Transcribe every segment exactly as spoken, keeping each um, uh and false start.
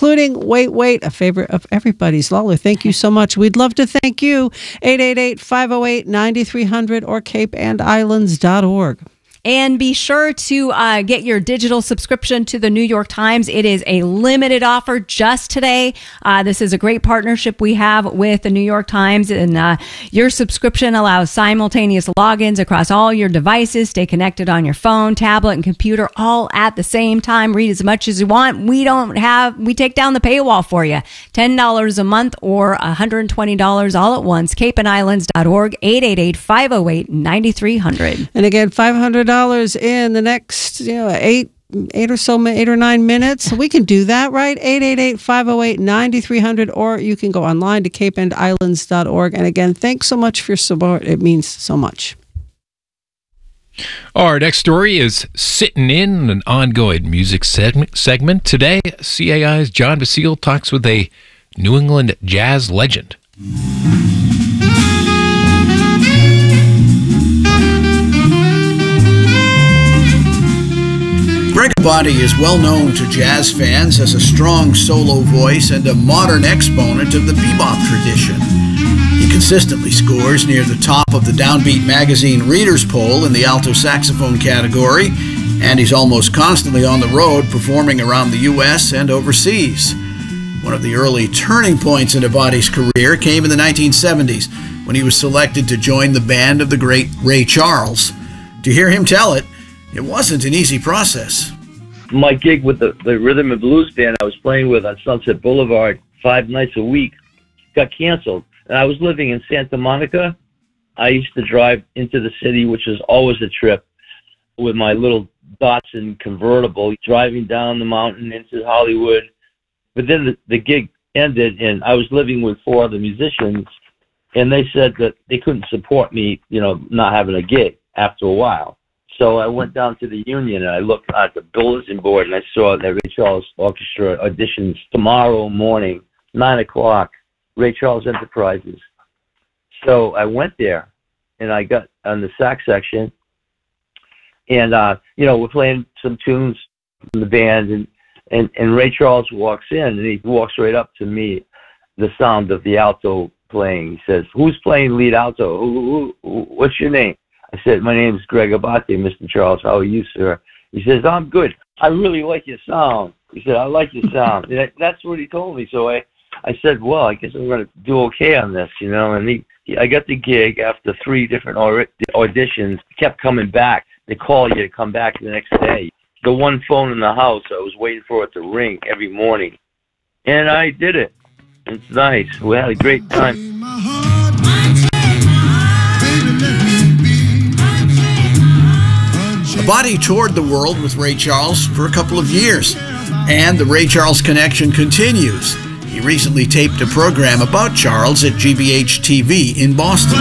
including Wait, Wait, a favorite of everybody's. Lawler, thank you so much. We'd love to thank you. eight eight eight, five oh eight, nine three hundred or cape and islands dot org. And be sure to uh, get your digital subscription to the New York Times. It is a limited offer just today. Uh, this is a great partnership we have with the New York Times. And uh, your subscription allows simultaneous logins across all your devices. Stay connected on your phone, tablet, and computer all at the same time. Read as much as you want. We don't have, we take down the paywall for you. ten dollars a month or one hundred twenty dollars all at once. cape and islands dot org, eight eight eight, five oh eight, nine three hundred. And again, five hundred dollars in the next, you know, eight, eight or so, eight or nine minutes. We can do that, right? eight eight eight, five oh eight, nine three hundred, or you can go online to cape and islands dot org. And again, thanks so much for your support. It means so much. Our next story is Sitting In, an ongoing music segment. segment. Today, C A I's John Basile talks with a New England jazz legend. Greg Abate is well known to jazz fans as a strong solo voice and a modern exponent of the bebop tradition. He consistently scores near the top of the Downbeat magazine Readers' Poll in the alto saxophone category, and he's almost constantly on the road performing around the U S and overseas. One of the early turning points in Abate's career came in the nineteen seventies when he was selected to join the band of the great Ray Charles. To hear him tell it, it wasn't an easy process. My gig with the, the Rhythm and Blues band I was playing with on Sunset Boulevard five nights a week got canceled. And I was living in Santa Monica. I used to drive into the city, which is always a trip, with my little Datsun convertible, driving down the mountain into Hollywood. But then the, the gig ended, and I was living with four other musicians, and they said that they couldn't support me, you know, not having a gig after a while. So I went down to the Union, and I looked at the bulletin board, and I saw that Ray Charles Orchestra auditions tomorrow morning, nine o'clock, Ray Charles Enterprises. So I went there, and I got on the sax section, and, uh, you know, we're playing some tunes from the band, and, and, and Ray Charles walks in, and he walks right up to me, the sound of the alto playing. He says, "Who's playing lead alto? Who, who, who, what's your name?" I said, "My name is Greg Abate, Mister Charles. How are you, sir?" He says, "I'm good. I really like your sound." He said, "I like your sound." And that's what he told me. So I, I said, "Well, I guess I'm going to do okay on this, you know." And he, he, I got the gig after three different auditions. He kept coming back. They call you to come back the next day. The one phone in the house, I was waiting for it to ring every morning. And I did it. It's nice. We had a great time. Abate toured the world with Ray Charles for a couple of years, and the Ray Charles connection continues. He recently taped a program about Charles at G B H T V in Boston.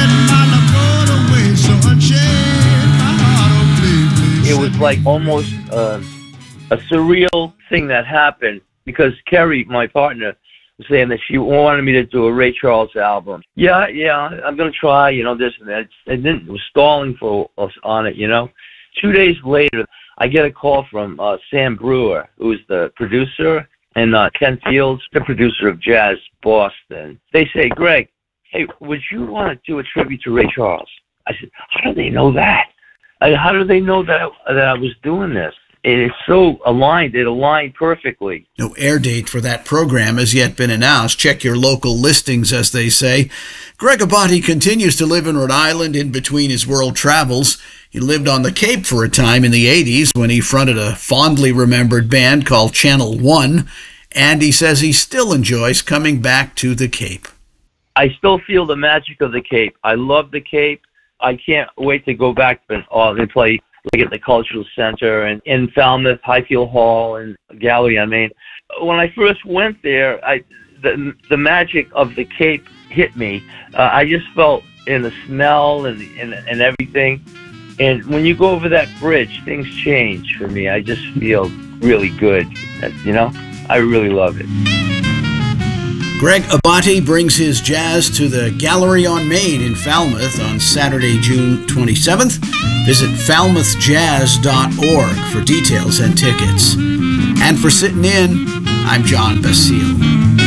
It was like almost uh, a surreal thing that happened, because Kerry, my partner, was saying that she wanted me to do a Ray Charles album. Yeah, yeah, I'm going to try, you know, this and that. And then it was stalling for us on it, you know. Two days later, I get a call from uh, Sam Brewer, who's the producer, and uh, Ken Fields, the producer of Jazz Boston. They say, "Greg, hey, would you want to do a tribute to Ray Charles?" I said, "How do they know that? I, how do they know that I, that I was doing this?" It's so aligned. It aligned perfectly. No air date for that program has yet been announced. Check your local listings, as they say. Greg Abate continues to live in Rhode Island in between his world travels. He lived on the Cape for a time in the eighties when he fronted a fondly remembered band called Channel One, and he says he still enjoys coming back to the Cape. I still feel the magic of the Cape. I love the Cape. I can't wait to go back and, uh, and play like at the Cultural Center and in Falmouth, Highfield Hall, and Gallery on Main. When I first went there, I the, the magic of the Cape hit me. Uh, I just felt in the smell and, and and everything. And when you go over that bridge, things change for me. I just feel really good. You know, I really love it. Greg Abate brings his jazz to the Gallery on Main in Falmouth on Saturday, June twenty-seventh. Visit falmouth jazz dot org for details and tickets. And for Sitting In, I'm John Basile.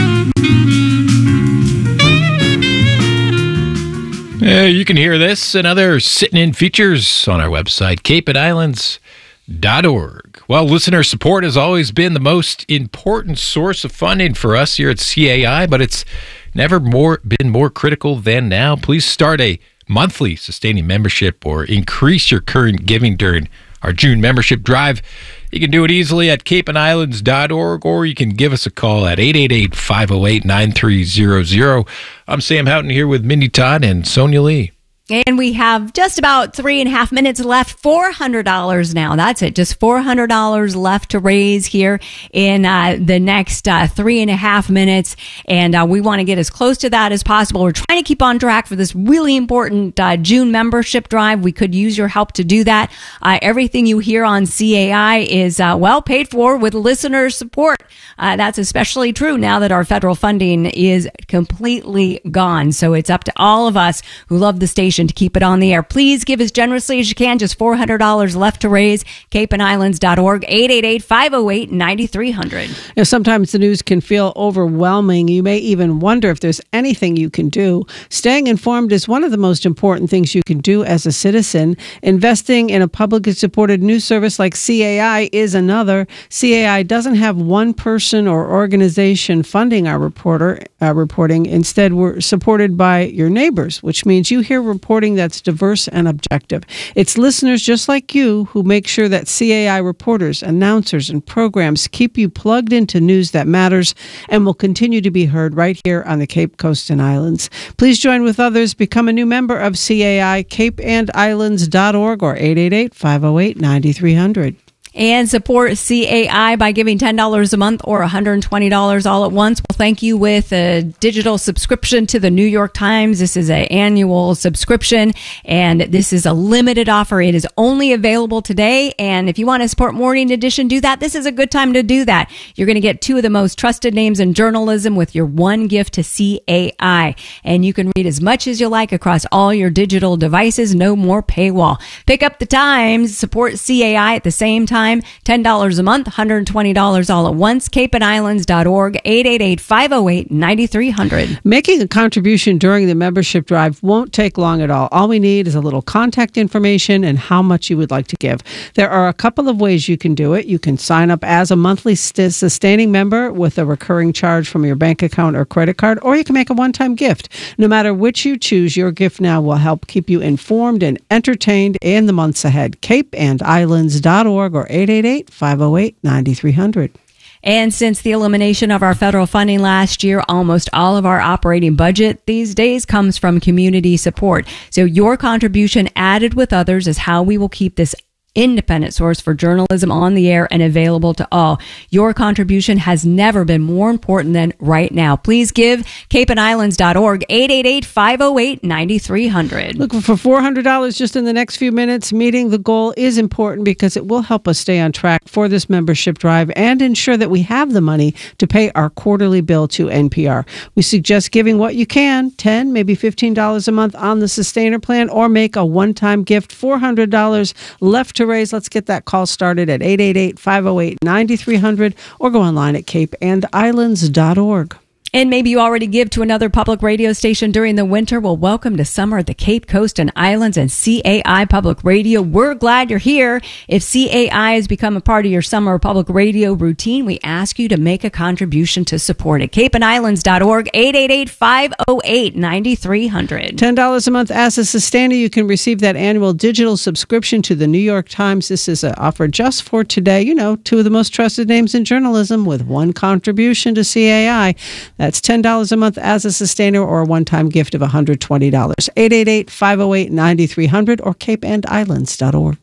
Uh, you can hear this and other Sitting In features on our website, cape and islands dot org. Well, listener support has always been the most important source of funding for us here at C A I, but it's never more been more critical than now. Please start a monthly sustaining membership or increase your current giving during our June membership drive. You can do it easily at cape and islands dot org, or you can give us a call at eight eight eight, five oh eight, nine three zero zero. I'm Sam Houghton here with Mindy Todd and Sonia Lee. And we have just about three and a half minutes left. four hundred dollars now. That's it. Just four hundred dollars left to raise here in uh, the next uh, three and a half minutes. And uh, we want to get as close to that as possible. We're trying to keep on track for this really important uh, June membership drive. We could use your help to do that. Uh, everything you hear on C A I is uh, well paid for with listener support. Uh, that's especially true now that our federal funding is completely gone. So it's up to all of us who love the station to keep it on the air. Please give as generously as you can. Just four hundred dollars left to raise. cape and islands dot org, eight eight eight, five oh eight, nine three hundred. You know, sometimes the news can feel overwhelming. You may even wonder if there's anything you can do. Staying informed is one of the most important things you can do as a citizen. Investing in a publicly supported news service like C A I is another. C A I doesn't have one person or organization funding our reporter uh, reporting. Instead, we're supported by your neighbors, which means you hear reporting that's diverse and objective. It's listeners just like you who make sure that C A I reporters, announcers, and programs keep you plugged into news that matters and will continue to be heard right here on the Cape Coast and Islands. Please join with others. Become a new member of C A I, cape and islands dot org or eight eight eight, five oh eight, nine three hundred. And support C A I by giving ten dollars a month or one hundred twenty dollars all at once. We'll thank you with a digital subscription to the New York Times. This is an annual subscription, and this is a limited offer. It is only available today, and if you want to support Morning Edition, do that. This is a good time to do that. You're going to get two of the most trusted names in journalism with your one gift to C A I, and you can read as much as you like across all your digital devices. No more paywall. Pick up the Times, support C A I at the same time. ten dollars a month, one hundred twenty dollars all at once. cape and islands dot org, eight eight eight, five oh eight, nine three hundred. Making a contribution during the membership drive won't take long at all. All we need is a little contact information and how much you would like to give. There are a couple of ways you can do it. You can sign up as a monthly st- sustaining member with a recurring charge from your bank account or credit card, or you can make a one-time gift. No matter which you choose, your gift now will help keep you informed and entertained in the months ahead. cape and islands dot org or eight eight eight, five oh eight, nine three hundred. And since the elimination of our federal funding last year, almost all of our operating budget these days comes from community support. So your contribution added with others is how we will keep this independent source for journalism on the air and available to all. Your contribution has never been more important than right now. Please give cape and islands dot org, eight eight eight, five oh eight, nine three hundred. Look, for four hundred dollars just in the next few minutes, meeting the goal is important because it will help us stay on track for this membership drive and ensure that we have the money to pay our quarterly bill to N P R. We suggest giving what you can, ten dollars, maybe fifteen dollars a month on the Sustainer plan, or make a one-time gift, four hundred dollars left to raise. Let's get that call started at eight eight eight, five oh eight, nine three hundred or go online at cape and islands dot org. And maybe you already give to another public radio station during the winter. Well, welcome to summer at the Cape Coast and Islands and C A I Public Radio. We're glad you're here. If C A I has become a part of your summer public radio routine, we ask you to make a contribution to support it. cape and islands dot org, eight eight eight, five oh eight, nine three hundred. ten dollars a month as a sustainer. You can receive that annual digital subscription to the New York Times. This is an offer just for today. You know, two of the most trusted names in journalism with one contribution to C A I. That's ten dollars a month as a sustainer or a one-time gift of one hundred twenty dollars. eight eight eight, five oh eight, nine three hundred or cape and islands dot org.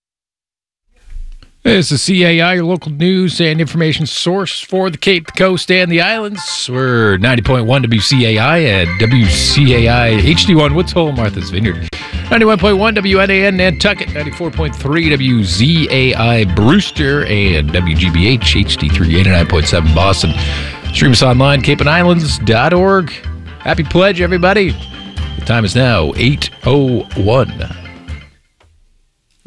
This is C A I, your local news and information source for the Cape, the Coast, and the Islands. We're ninety point one W C A I at W C A I H D one Woods Hole, Martha's Vineyard. ninety-one point one W N A N Nantucket, ninety-four point three W Z A I Brewster, and W G B H H D three eighty-nine point seven Boston. Stream us online, cape and islands dot org. Happy pledge, everybody. The time is now eight oh one.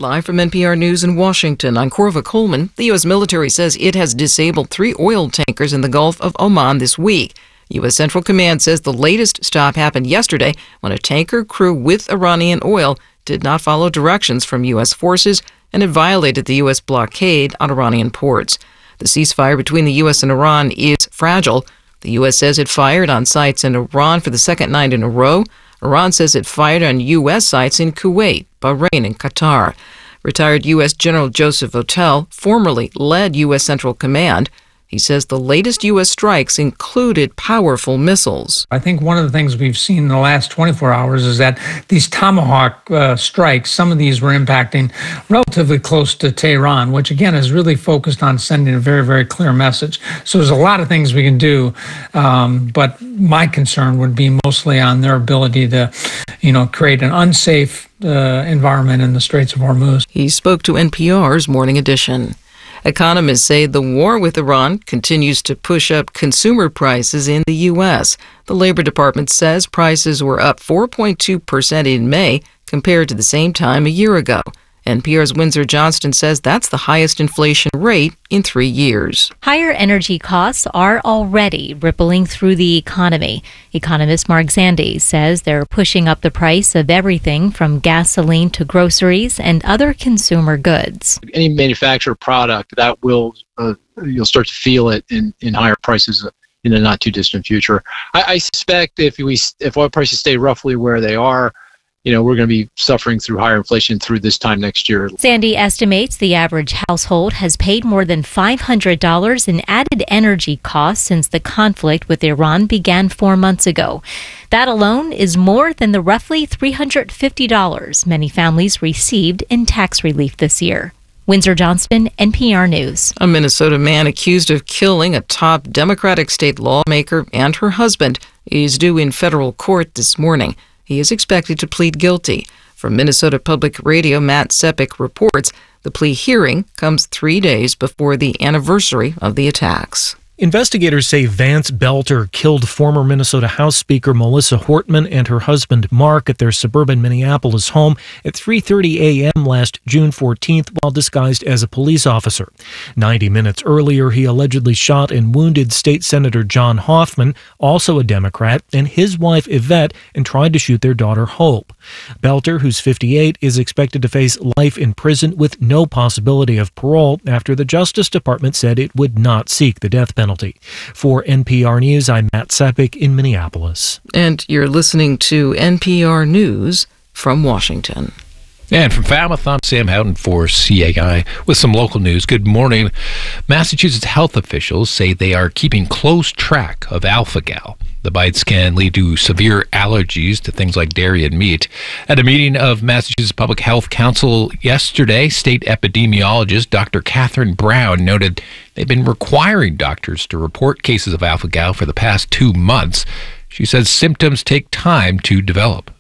Live from N P R News in Washington, I'm Corva Coleman. The U S military says it has disabled three oil tankers in the Gulf of Oman this week. U S Central Command says the latest stop happened yesterday when a tanker crew with Iranian oil did not follow directions from U S forces and it violated the U S blockade on Iranian ports. The ceasefire between the U S and Iran is fragile. The U S says it fired on sites in Iran for the second night in a row. Iran says it fired on U S sites in Kuwait, Bahrain, and Qatar. Retired U S General Joseph Votel formerly led U S Central Command. He says the latest U S strikes included powerful missiles. I think one of the things we've seen in the last twenty-four hours is that these Tomahawk uh, strikes, some of these were impacting relatively close to Tehran, which again is really focused on sending a very, very clear message. So there's a lot of things we can do, um, but my concern would be mostly on their ability to, you know, create an unsafe uh, environment in the Straits of Hormuz. He spoke to N P R's Morning Edition. Economists say the war with Iran continues to push up consumer prices in the U S. The Labor Department says prices were up four point two percent in May compared to the same time a year ago. N P R's Windsor Johnston says that's the highest inflation rate in three years. Higher energy costs are already rippling through the economy. Economist Mark Zandi says they're pushing up the price of everything from gasoline to groceries and other consumer goods. Any manufactured product, that will uh, you'll start to feel it in, in higher prices in the not too distant future. I, I suspect if we if oil prices stay roughly where they are, you know, we're going to be suffering through higher inflation through this time next year. Sandy estimates the average household has paid more than five hundred dollars in added energy costs since the conflict with Iran began four months ago. That alone is more than the roughly three hundred fifty dollars many families received in tax relief this year. Windsor Johnston, N P R News. A Minnesota man accused of killing a top Democratic state lawmaker and her husband is due in federal court this morning. He is expected to plead guilty. From Minnesota Public Radio, Matt Sepik reports the plea hearing comes three days before the anniversary of the attacks. Investigators say Vance Belter killed former Minnesota House Speaker Melissa Hortman and her husband Mark at their suburban Minneapolis home at three thirty a.m. last June fourteenth while disguised as a police officer. Ninety minutes earlier, he allegedly shot and wounded State Senator John Hoffman, also a Democrat, and his wife Yvette, and tried to shoot their daughter Hope. Belter, who's fifty-eight, is expected to face life in prison with no possibility of parole after the Justice Department said it would not seek the death penalty. For N P R News, I'm Matt Sepik in Minneapolis. And you're listening to N P R News from Washington. And from Falmouth, I'm Sam Houghton for C A I with some local news. Good morning. Massachusetts health officials say they are keeping close track of alpha-gal. The bites can lead to severe allergies to things like dairy and meat. At a meeting of Massachusetts Public Health Council yesterday, state epidemiologist Doctor Catherine Brown noted they've been requiring doctors to report cases of alpha-gal for the past two months. She says symptoms take time to develop.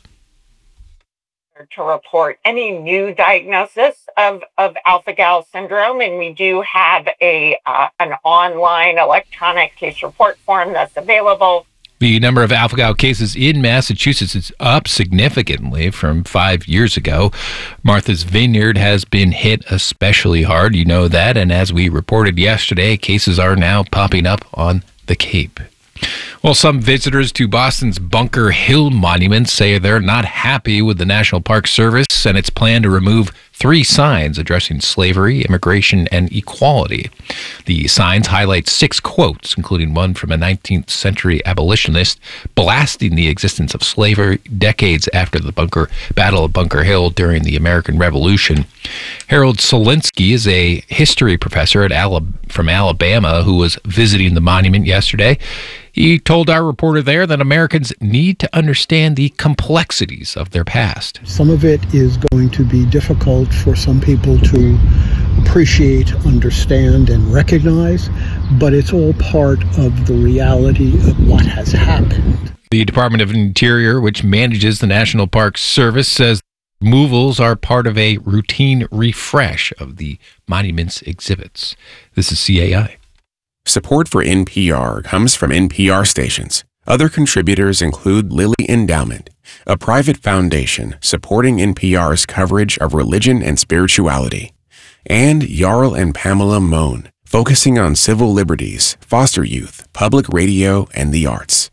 To report any new diagnosis of, of alpha-gal syndrome, and we do have a uh, an online electronic case report form that's available. The number of alpha-gal cases in Massachusetts is up significantly from five years ago. Martha's Vineyard has been hit especially hard, you know that, and as we reported yesterday, cases are now popping up on the Cape. Well, some visitors to Boston's Bunker Hill Monument say they're not happy with the National Park Service and its plan to remove three signs addressing slavery, immigration, and equality. The signs highlight six quotes, including one from a nineteenth century abolitionist blasting the existence of slavery decades after the Bunker Battle of Bunker Hill during the American Revolution. Harold Solinsky is a history professor at Alabama, from Alabama who was visiting the monument yesterday. He told our reporter there that Americans need to understand the complexities of their past. Some of it is going to be difficult for some people to appreciate, understand, and recognize, but it's all part of the reality of what has happened. The Department of Interior, which manages the National Park Service, says removals are part of a routine refresh of the monument's exhibits. This is C A I. Support for N P R comes from N P R stations. Other contributors include Lilly Endowment, a private foundation supporting N P R's coverage of religion and spirituality, and Jarl and Pamela Mohn, focusing on civil liberties, foster youth, public radio, and the arts.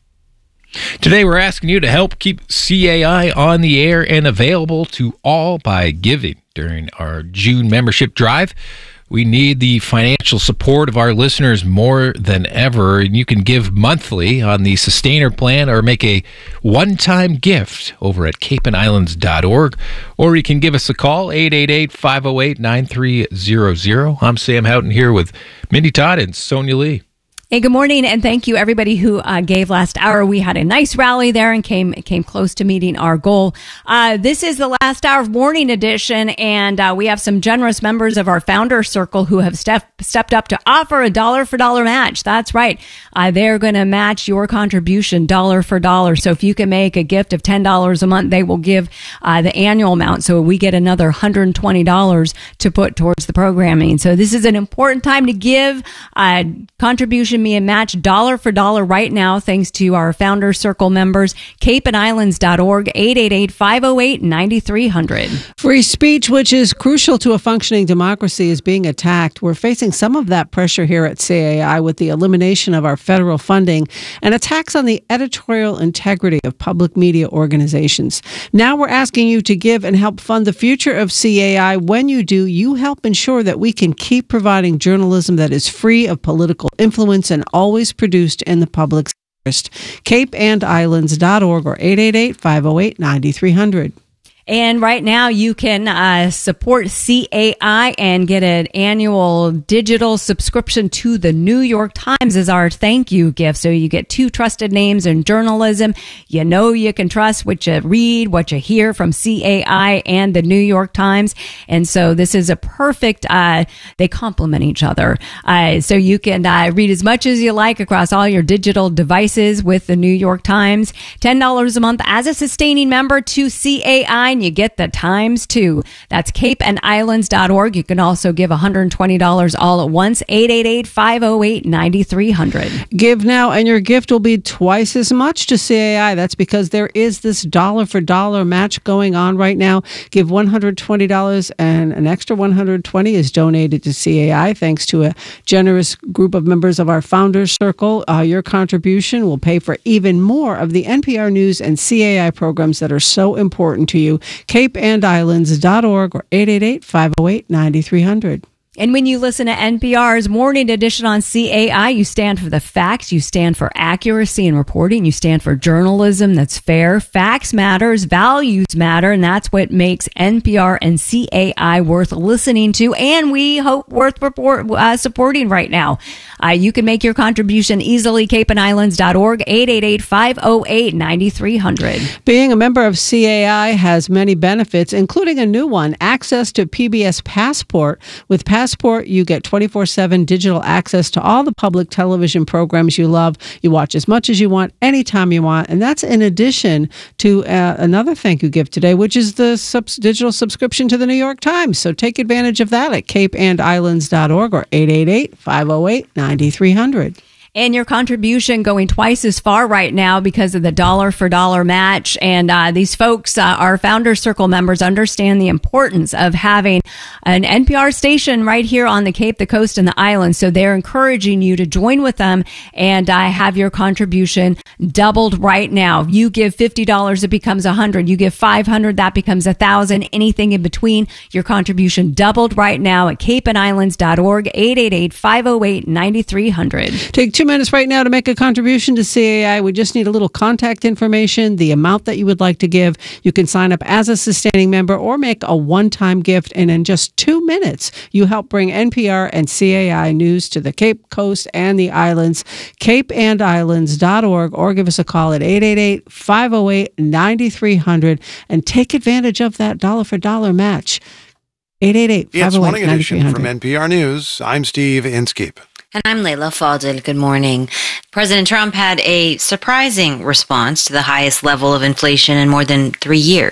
Today, we're asking you to help keep C A I on the air and available to all by giving during our June membership drive. We need the financial support of our listeners more than ever, and you can give monthly on the Sustainer plan or make a one-time gift over at cape and islands dot org, or you can give us a call, eight eight eight, five oh eight, nine three zero zero. I'm Sam Houghton here with Mindy Todd and Sonia Lee. Hey, good morning, and thank you everybody who uh, gave last hour. We had a nice rally there and came came close to meeting our goal. Uh, this is the last hour of morning edition, and uh, we have some generous members of our founder circle who have step, stepped up to offer a dollar for dollar match. That's right. Uh, they're going to match your contribution dollar for dollar. So if you can make a gift of ten dollars a month, they will give uh, the annual amount. So we get another one hundred twenty dollars to put towards the programming. So this is an important time to give uh, contribution me and match dollar for dollar right now, thanks to our Founder Circle members. cape and islands dot org, eight eight eight, five oh eight, nine three hundred. Free speech, which is crucial to a functioning democracy, is being attacked. We're facing some of that pressure here at C A I with the elimination of our federal funding and attacks on the editorial integrity of public media organizations. Now we're asking you to give and help fund the future of C A I. When you do, you help ensure that we can keep providing journalism that is free of political influence and always produced in the public's interest. cape and islands dot org or eight eight eight, five oh eight, nine three hundred. And right now you can uh, support C A I and get an annual digital subscription to the New York Times as our thank you gift. So you get two trusted names in journalism. You know you can trust what you read, what you hear from C A I and the New York Times. And so this is a perfect, uh, they complement each other. Uh, so you can uh, read as much as you like across all your digital devices with the New York Times. ten dollars a month as a sustaining member to C A I. You get the Times too. That's cape and islands dot org. You can also give one hundred twenty dollars all at once. eight eight eight, five oh eight, nine three hundred. Give now and your gift will be twice as much to C A I. That's because there is this dollar for dollar match going on right now. Give one hundred twenty dollars and an extra one hundred twenty dollars is donated to C A I thanks to a generous group of members of our Founders Circle. Uh, your contribution will pay for even more of the N P R News and C A I programs that are so important to you. cape and islands dot org or eight eight eight, five oh eight, nine three hundred. And when you listen to N P R's Morning Edition on C A I, you stand for the facts, you stand for accuracy in reporting, you stand for journalism that's fair. Facts matters, values matter, and that's what makes N P R and C A I worth listening to, and we hope worth report, uh, supporting right now. Uh, you can make your contribution easily, cape and islands dot org, eight eight eight, five oh eight, nine three hundred. Being a member of C A I has many benefits, including a new one, access to P B S Passport. With Passport, you get twenty-four seven digital access to all the public television programs you love. You watch as much as you want, anytime you want. And that's in addition to uh, another thank you gift today, which is the subs- digital subscription to the New York Times. So take advantage of that at cape and islands dot org or eight eight eight, five oh eight, nine three hundred. And your contribution going twice as far right now because of the dollar for dollar match. And uh, these folks, uh, our Founder Circle members, understand the importance of having an N P R station right here on the Cape, the coast, and the islands. So they're encouraging you to join with them and uh, have your contribution doubled right now. You give fifty dollars, it becomes one hundred dollars. You give five hundred dollars, that becomes one thousand dollars. Anything in between, your contribution doubled right now at cape and islands dot org, eight eight eight, five oh eight, nine three hundred. Take two minutes right now to make a contribution to C A I. We just need a little contact information, the amount that you would like to give. You can sign up as a sustaining member or make a one-time gift. And in just two minutes, you help bring N P R and C A I news to the Cape Coast and the islands. cape and islands dot org or give us a call at eight eight eight, five oh eight, nine three hundred and take advantage of that dollar for dollar match. eight eight eight, five oh eight, nine three hundred. It's Morning Edition from N P R News. I'm Steve Inskeep. And I'm Layla Fadel. Good morning. President Trump had a surprising response to the highest level of inflation in more than three years.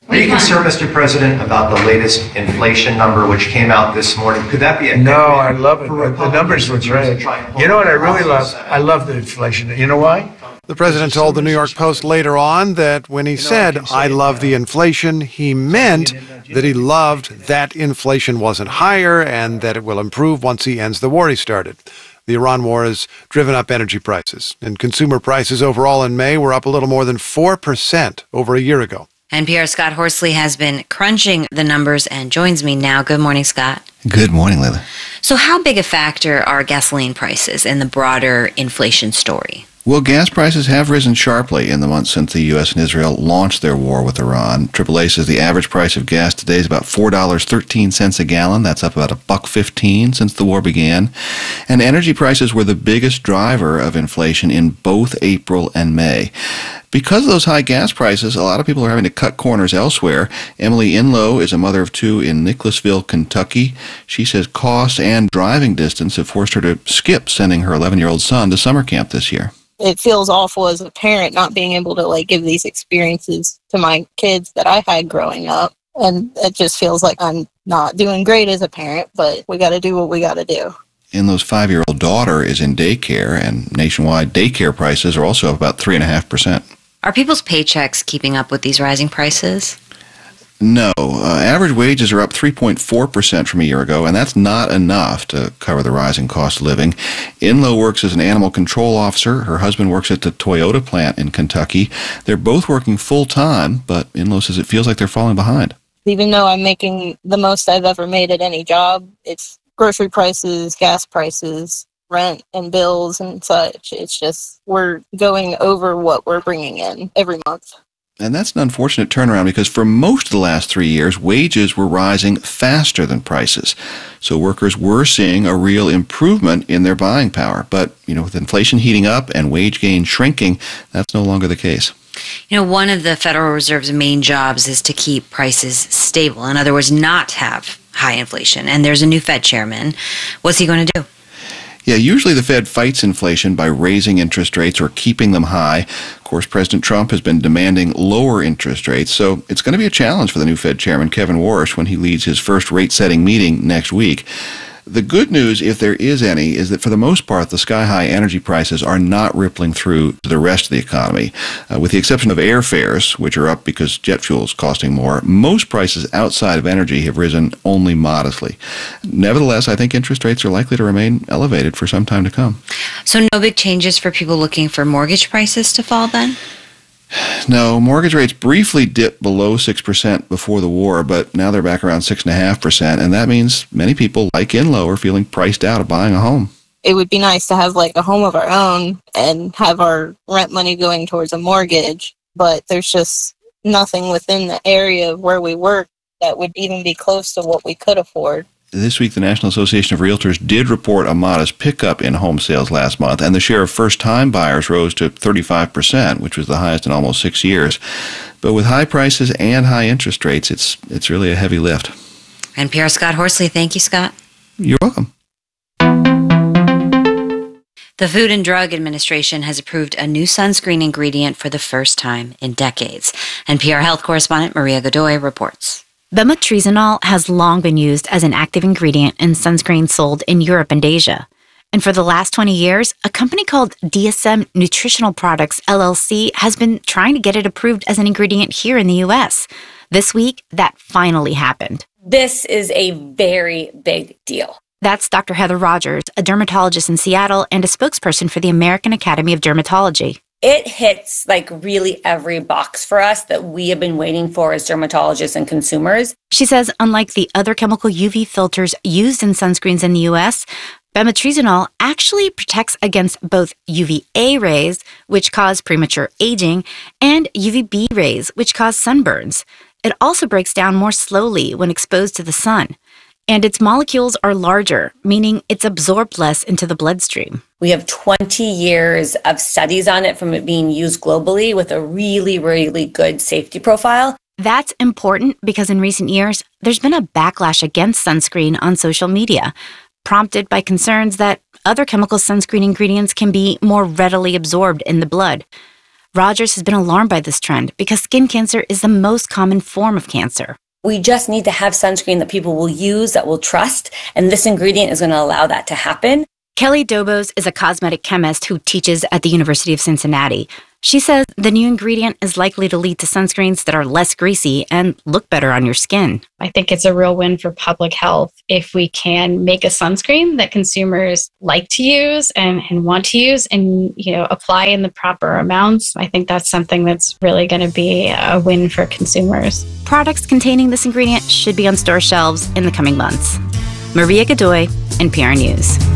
Are you concerned, Mister President, about the latest inflation number which came out this morning? Could that be a No, I love it. The numbers look great. You know what I really love? I love the inflation. You know why? The president told the New York Post later on that when he said, I love the inflation, he meant that he loved that inflation wasn't higher and that it will improve once he ends the war he started. The Iran war has driven up energy prices, and consumer prices overall in May were up a little more than four percent over a year ago. N P R's Scott Horsley has been crunching the numbers and joins me now. Good morning, Scott. Good morning, Lila. So how big a factor are gasoline prices in the broader inflation story? Well, gas prices have risen sharply in the months since the U S and Israel launched their war with Iran. triple A says the average price of gas today is about four dollars and thirteen cents a gallon. That's up about a buck fifteen since the war began. And energy prices were the biggest driver of inflation in both April and May. Because of those high gas prices, a lot of people are having to cut corners elsewhere. Emily Inlow is a mother of two in Nicholasville, Kentucky. She says cost and driving distance have forced her to skip sending her eleven-year-old son to summer camp this year. It feels awful as a parent not being able to like give these experiences to my kids that I had growing up. And it just feels like I'm not doing great as a parent, but we got to do what we got to do. Inlow's five-year-old daughter is in daycare, and nationwide daycare prices are also up about three point five percent. Are people's paychecks keeping up with these rising prices? No. Uh, average wages are up three point four percent from a year ago, and that's not enough to cover the rising cost of living. Inlow works as an animal control officer. Her husband works at the Toyota plant in Kentucky. They're both working full-time, but Inlow says it feels like they're falling behind. Even though I'm making the most I've ever made at any job, it's grocery prices, gas prices, rent and bills and such. It's just we're going over what we're bringing in every month. And that's an unfortunate turnaround because for most of the last three years, wages were rising faster than prices. So workers were seeing a real improvement in their buying power. But, you know, with inflation heating up and wage gain shrinking, that's no longer the case. You know, one of the Federal Reserve's main jobs is to keep prices stable. In other words, not have high inflation. And there's a new Fed chairman. What's he going to do? Yeah, usually the Fed fights inflation by raising interest rates or keeping them high. Of course, President Trump has been demanding lower interest rates, so it's going to be a challenge for the new Fed chairman, Kevin Warsh, when he leads his first rate-setting meeting next week. The good news, if there is any, is that for the most part, the sky-high energy prices are not rippling through to the rest of the economy. Uh, with the exception of airfares, which are up because jet fuel is costing more, most prices outside of energy have risen only modestly. Nevertheless, I think interest rates are likely to remain elevated for some time to come. So no big changes for people looking for mortgage prices to fall then? No, mortgage rates briefly dipped below six percent before the war, but now they're back around six point five percent, and that means many people, like Inlow, are feeling priced out of buying a home. It would be nice to have like a home of our own and have our rent money going towards a mortgage, but there's just nothing within the area of where we work that would even be close to what we could afford. This week, the National Association of Realtors did report a modest pickup in home sales last month, and the share of first-time buyers rose to thirty-five percent, which was the highest in almost six years. But with high prices and high interest rates, it's it's really a heavy lift. N P R's Scott Horsley. Thank you, Scott. You're welcome. The Food and Drug Administration has approved a new sunscreen ingredient for the first time in decades. N P R health correspondent Maria Godoy reports. Bemetrizanol has long been used as an active ingredient in sunscreen sold in Europe and Asia. And for the last twenty years, a company called D S M Nutritional Products, L L C, has been trying to get it approved as an ingredient here in the U S. This week, that finally happened. This is a very big deal. That's Doctor Heather Rogers, a dermatologist in Seattle and a spokesperson for the American Academy of Dermatology. It hits like really every box for us that we have been waiting for as dermatologists and consumers. She says unlike the other chemical U V filters used in sunscreens in the U S, bemetrizanol actually protects against both U V A rays, which cause premature aging, and U V B rays, which cause sunburns. It also breaks down more slowly when exposed to the sun. And its molecules are larger, meaning it's absorbed less into the bloodstream. We have twenty years of studies on it from it being used globally with a really, really good safety profile. That's important because in recent years, there's been a backlash against sunscreen on social media, prompted by concerns that other chemical sunscreen ingredients can be more readily absorbed in the blood. Rogers has been alarmed by this trend because skin cancer is the most common form of cancer. We just need to have sunscreen that people will use, that will trust, and this ingredient is going to allow that to happen. Kelly Dobos is a cosmetic chemist who teaches at the University of Cincinnati. She says the new ingredient is likely to lead to sunscreens that are less greasy and look better on your skin. I think it's a real win for public health if we can make a sunscreen that consumers like to use and, and want to use and, you know, apply in the proper amounts. I think that's something that's really going to be a win for consumers. Products containing this ingredient should be on store shelves in the coming months. Maria Godoy, N P R News.